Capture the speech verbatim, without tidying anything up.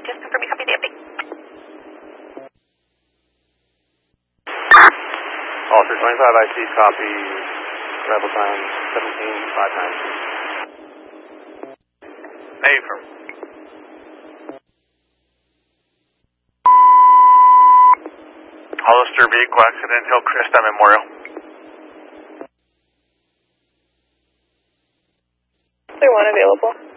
just confirm you copy the update. Officer twenty-five I C copy, travel time seventeen five ninety. Affirm. Hollister vehicle accident, Hillcrest on Memorial. Clear one available.